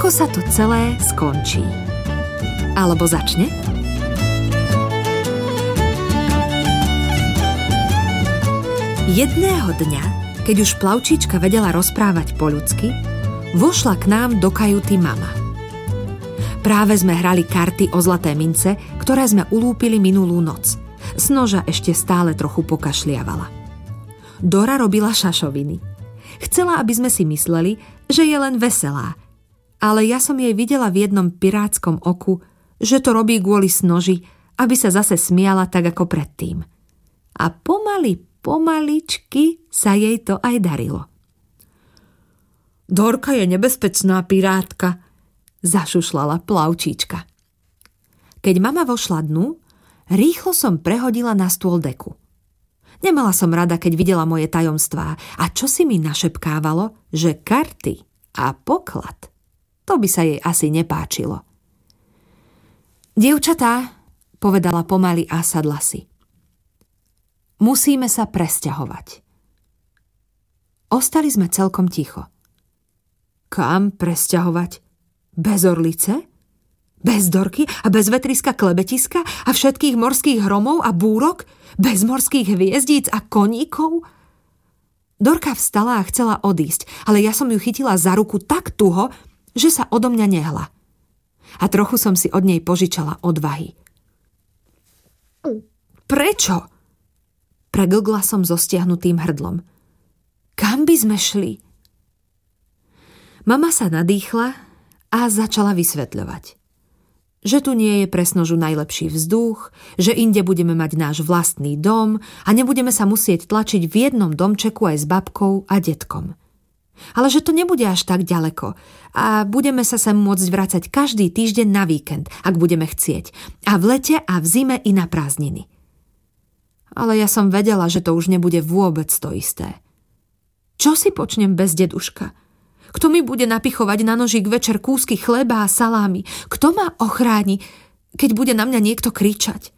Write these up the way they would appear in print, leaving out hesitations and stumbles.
ako sa to celé skončí. Alebo začne? Jedného dňa, keď už plavčíčka vedela rozprávať po ľudsky, vošla k nám do kajuty mama. Práve sme hrali karty o zlaté mince, ktoré sme ulúpili minulú noc. Snoža ešte stále trochu pokašliavala. Dora robila šašoviny. Chcela, aby sme si mysleli, že je len veselá, ale ja som jej videla v jednom pirátskom oku, že to robí kvôli Snoži, aby sa zase smiala tak ako predtým. A pomaličky sa jej to aj darilo. Dorka je nebezpečná pirátka, zašušlala plavčíčka. Keď mama vošla dnu, rýchlo som prehodila na stôl deku. Nemala som rada, keď videla moje tajomstvá a čo si mi našepkávalo, že karty a poklad, to by sa jej asi nepáčilo. Dievčatá, povedala pomaly a sadla si. Musíme sa presťahovať. Ostali sme celkom ticho. Kam presťahovať? Bez Orlice? Bez Dorky a bez vetriska klebetiska a všetkých morských hromov a búrok? Bez morských hviezdíc a koníkov? Dorka vstala a chcela odísť, ale ja som ju chytila za ruku tak tuho, že sa odo mňa nehla. A trochu som si od nej požičala odvahy. Prečo? Preglgla som so stiahnutým hrdlom. Kam by sme šli? Mama sa nadýchla a začala vysvetľovať, že tu nie je pre Snožu najlepší vzduch, že inde budeme mať náš vlastný dom a nebudeme sa musieť tlačiť v jednom domčeku aj s babkou a detkom. Ale že to nebude až tak ďaleko a budeme sa sem môcť vracať každý týždeň na víkend, ak budeme chcieť, a v lete a v zime i na prázdniny. Ale ja som vedela, že to už nebude vôbec to isté. Čo si počnem bez deduška? Kto mi bude napichovať na nožík večer kúsky chleba a salámy? Kto ma ochráni, keď bude na mňa niekto kričať?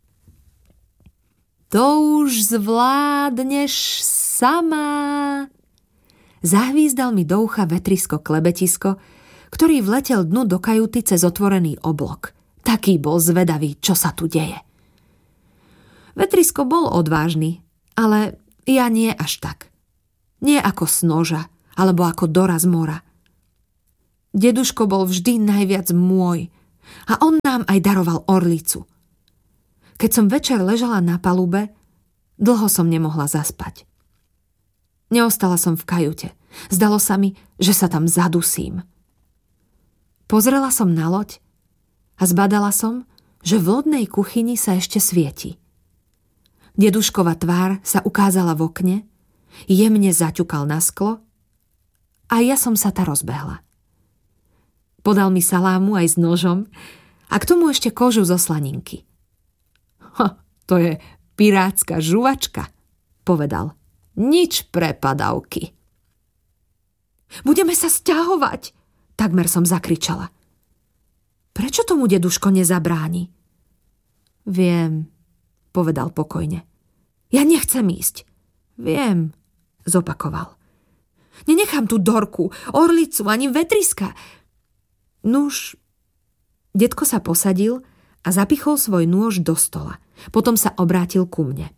To už zvládneš sama. Zahvízdal mi do ucha vetrisko klebetisko, ktorý vletel dnu do kajuty cez otvorený oblok. Taký bol zvedavý, čo sa tu deje. Vetrisko bol odvážny, ale ja nie až tak. Nie ako Snoža, alebo ako Dora z mora. Deduško bol vždy najviac môj a on nám aj daroval orlicu. Keď som večer ležala na palube, dlho som nemohla zaspať. Neostala som v kajute. Zdalo sa mi, že sa tam zadusím. Pozrela som na loď a zbadala som, že v lodnej kuchyni sa ešte svieti. Deduškova tvár sa ukázala v okne, jemne zaťukal na sklo a ja som sa tá rozbehla. Podal mi salámu aj s nožom a k tomu ešte kožu zo slaninky. To je pirátska žuvačka, povedal. Nič pre padavky. Budeme sa sťahovať, takmer som zakričala. Prečo tomu deduško nezabráni? Viem, povedal pokojne. Ja nechcem ísť. Viem, zopakoval. Nenechám tu Dorku, orlicu ani vetriska. Nuž, detko sa posadil a zapichol svoj nôž do stola. Potom sa obrátil ku mne.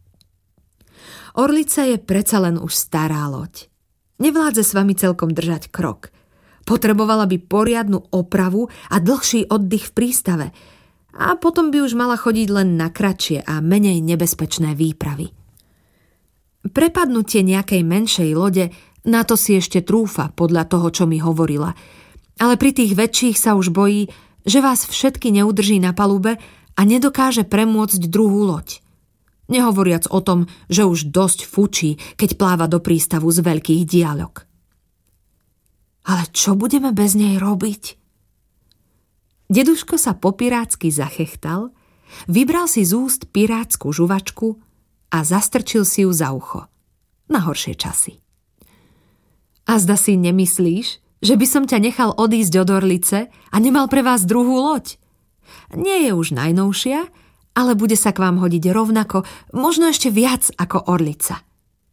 Orlica je predsa len už stará loď. Nevládze s vami celkom držať krok. Potrebovala by poriadnu opravu a dlhší oddych v prístave. A potom by už mala chodiť len na kratšie a menej nebezpečné výpravy. Prepadnutie nejakej menšej lode, na to si ešte trúfa podľa toho, čo mi hovorila. Ale pri tých väčších sa už bojí, že vás všetky neudrží na palube a nedokáže premôcť druhú loď. Nehovoriac o tom, že už dosť fučí, keď pláva do prístavu z veľkých diaľok. Ale čo budeme bez nej robiť? Deduško sa po pirátsky zachechtal, vybral si z úst pirátsku žuvačku a zastrčil si ju za ucho. Na horšie časy. A zda si nemyslíš, že by som ťa nechal odísť od Orlice a nemal pre vás druhú loď? Nie je už najnovšia, ale bude sa k vám hodiť rovnako, možno ešte viac ako Orlica.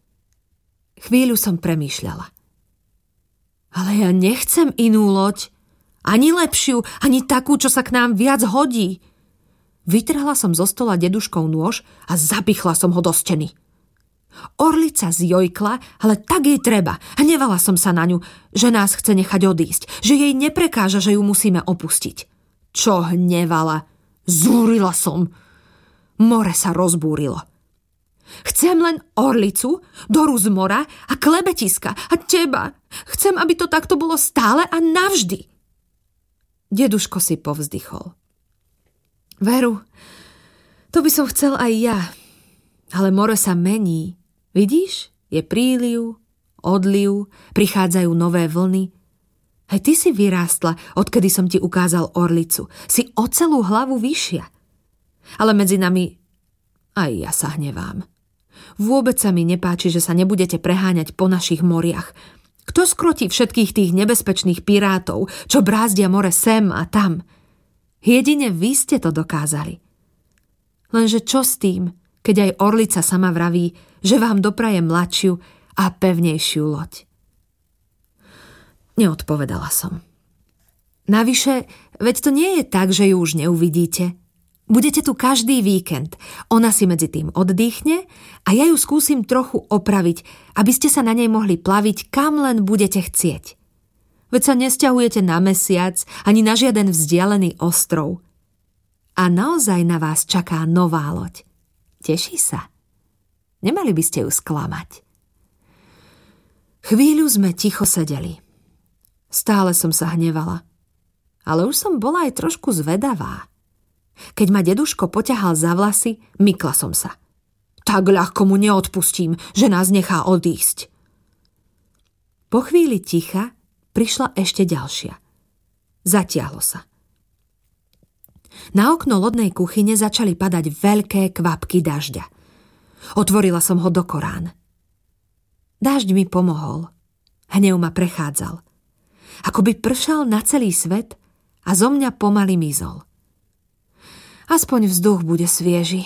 Chvíľu som premýšľala. Ale ja nechcem inú loď, Ani lepšiu, ani takú, čo sa k nám viac hodí. Vytrhla som zo stola deduškov nôž a zapichla som ho do steny. Orlica zjojkla, ale tak jej treba. Hnevala som sa na ňu, že nás chce nechať odísť, že jej neprekáža, že ju musíme opustiť. Čo hnevala? Zúrila som. More sa rozbúrilo. Chcem len orlicu, Doru z mora a klebetiska a teba. Chcem, aby to takto bolo stále a navždy. Deduško si povzdychol. Veru, to by som chcel aj ja. Ale more sa mení. Vidíš? Je príliv, odliv, prichádzajú nové vlny. Aj ty si vyrástla, odkedy som ti ukázal orlicu. Si o celú hlavu vyššia. Ale medzi nami aj ja sa hnevám. Vôbec sa mi nepáči, že sa nebudete preháňať po našich moriach. Kto skrotí všetkých tých nebezpečných pirátov, čo brázdia more sem a tam? Jedine vy ste to dokázali. Lenže čo s tým, keď aj orlica sama vraví, že vám dopraje mladšiu a pevnejšiu loď? Neodpovedala som. Navyše, veď to nie je tak, že ju už neuvidíte. Budete tu každý víkend. Ona si medzi tým oddychne a ja ju skúsim trochu opraviť, aby ste sa na nej mohli plaviť, kam len budete chcieť. Veď sa nesťahujete na mesiac ani na žiaden vzdialený ostrov. A naozaj na vás čaká nová loď. Teší sa. Nemali by ste ju sklamať. Chvíľu sme ticho sedeli. Stále som sa hnevala. Ale už som bola aj trošku zvedavá. Keď ma deduško poťahal za vlasy, mykla som sa. Tak ľahko mu neodpustím, že nás nechá odísť. Po chvíli ticha prišla ešte ďalšia. Zatiahlo sa. Na okno lodnej kuchyne začali padať veľké kvapky dažďa. Otvorila som ho do Korán. Dážď mi pomohol. Hnev ma prechádzal. Akoby pršal na celý svet a zo mňa pomaly mizol. Aspoň vzduch bude svieži.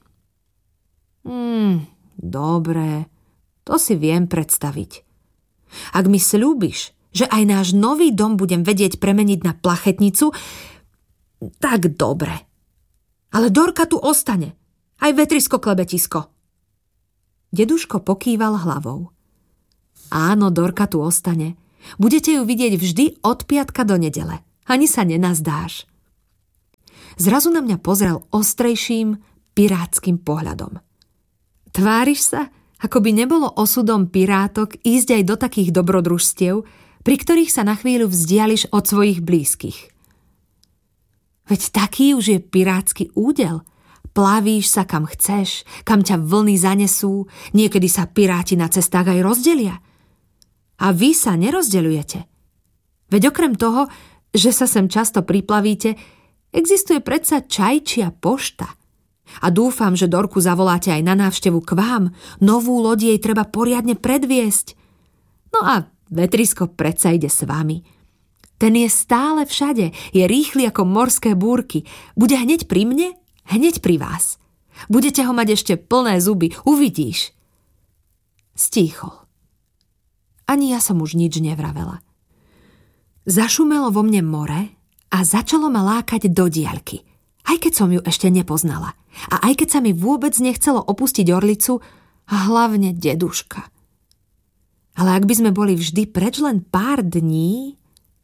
Dobre, to si viem predstaviť. Ak mi sľúbiš, že aj náš nový dom budem vedieť premeniť na plachetnicu, tak dobre. Ale Dorka tu ostane. Aj vetrisko klebetisko. Deduško pokýval hlavou. Áno, Dorka tu ostane. Budete ju vidieť vždy od piatka do nedele. Ani sa nenazdáš. Zrazu na mňa pozrel ostrejším, pirátskym pohľadom. Tváriš sa, ako by nebolo osudom pirátok ísť aj do takých dobrodružstiev, pri ktorých sa na chvíľu vzdiališ od svojich blízkych. Veď taký už je pirátsky údel. Plavíš sa kam chceš, kam ťa vlny zanesú, niekedy sa piráti na cestách aj rozdelia. A vy sa nerozdeľujete. Veď okrem toho, že sa sem často priplavíte, existuje predsa čajčia pošta. A dúfam, že Dorku zavoláte aj na návštevu k vám. Novú loď jej treba poriadne predviesť. No a vetrisko predsa ide s vami. Ten je stále všade, je rýchly ako morské búrky. Bude hneď pri mne, hneď pri vás. Budete ho mať ešte plné zuby, uvidíš. Stíchol. Ani ja som už nič nevravela. Zašumelo vo mne more a začalo ma lákať do diaľky, aj keď som ju ešte nepoznala. A aj keď sa mi vôbec nechcelo opustiť orlicu a hlavne deduška. Ale ak by sme boli vždy preč len pár dní...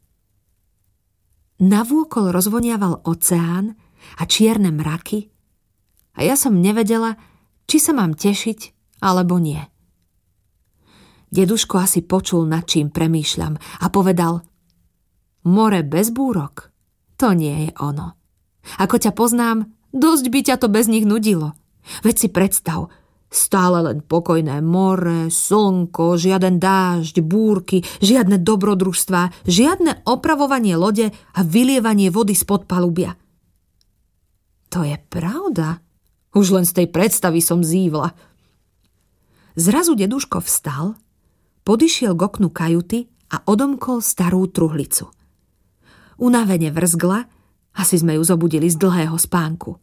Navôkol rozvoniaval oceán a čierne mraky a ja som nevedela, či sa mám tešiť alebo nie. Deduško asi počul, nad čím premýšľam a povedal: More bez búrok, to nie je ono. Ako ťa poznám, dosť by ťa to bez nich nudilo. Veď si predstav, stále len pokojné more, slnko, žiaden dážď, búrky, žiadne dobrodružstvá, žiadne opravovanie lode a vylievanie vody spod palubia. To je pravda. Už len z tej predstavy som zívla. Zrazu deduško vstal, podišiel k oknu kajuty a odomkol starú truhlicu. Unavene vrzgla, asi sme ju zobudili z dlhého spánku.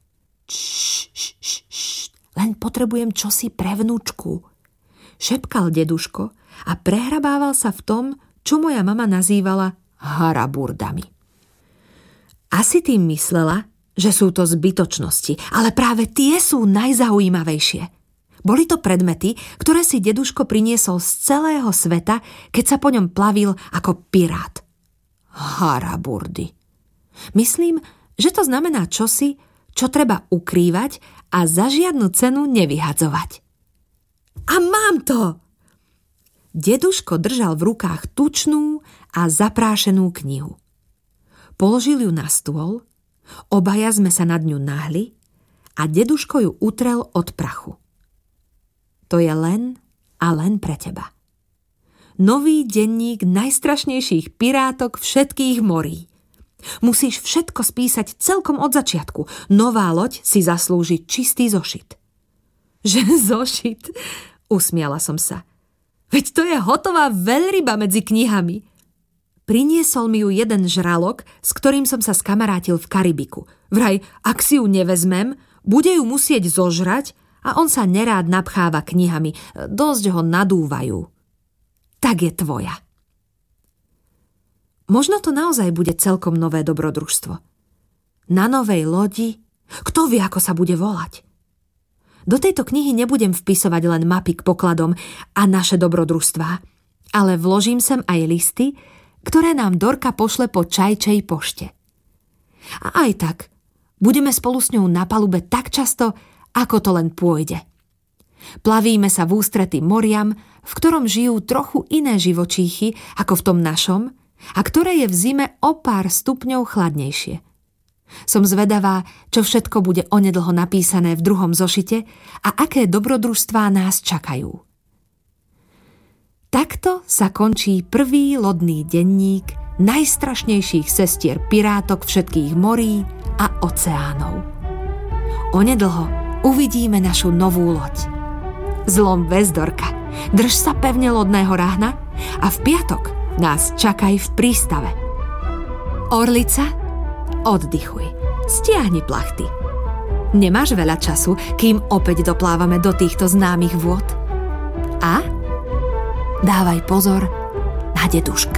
Len potrebujem čosi pre vnúčku, šepkal deduško a prehrabával sa v tom, čo moja mama nazývala haraburdami. Asi tým myslela, že sú to zbytočnosti, ale práve tie sú najzaujímavejšie. Boli to predmety, ktoré si deduško priniesol z celého sveta, keď sa po ňom plavil ako pirát. Haraburdy. Myslím, že to znamená čosi, čo treba ukrývať a za žiadnu cenu nevyhadzovať. A mám to! Deduško držal v rukách tučnú a zaprášenú knihu. Položil ju na stôl, obaja sme sa nad ňu nahli a deduško ju utrel od prachu. To je len a len pre teba. Nový denník najstrašnejších pirátok všetkých morí. Musíš všetko spísať celkom od začiatku. Nová loď si zaslúži čistý zošit. Že zošit? Usmiala som sa. Veď to je hotová veľryba medzi knihami. Priniesol mi ju jeden žralok, s ktorým som sa skamarátil v Karibiku. Vraj, ak si ju nevezmem, bude ju musieť zožrať a on sa nerád napcháva knihami. Dosť ho nadúvajú. Tak je tvoja. Možno to naozaj bude celkom nové dobrodružstvo. Na novej lodi, kto vie, ako sa bude volať. Do tejto knihy nebudem vpisovať len mapy k pokladom a naše dobrodružstvá, ale vložím sem aj listy, ktoré nám Dorka pošle po čajčej pošte. A aj tak, budeme spolu s ňou na palube tak často, ako to len pôjde. Plavíme sa v ústrety moriam, v ktorom žijú trochu iné živočíchy ako v tom našom a ktoré je v zime o pár stupňov chladnejšie. Som zvedavá, čo všetko bude onedlho napísané v druhom zošite a aké dobrodružstvá nás čakajú. Takto sa končí prvý lodný denník najstrašnejších sestier pirátok všetkých morí a oceánov. Onedlho uvidíme našu novú loď. Zlom väz, Dorka, drž sa pevne lodného ráhna a v piatok nás čakaj v prístave. Orlica, oddychuj, stiahni plachty. Nemáš veľa času, kým opäť doplávame do týchto známych vôd. A dávaj pozor na deduška.